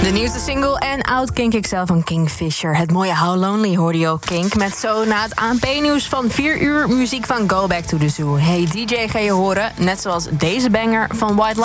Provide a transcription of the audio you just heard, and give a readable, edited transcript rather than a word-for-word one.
De nieuwste single en oud Kink XL van Kingfisher. Het mooie How Lonely hoorde je ook, Kink. Met zo na het ANP-nieuws van 4 uur muziek van Go Back to the Zoo. Hey DJ, ga je horen, net zoals deze banger van White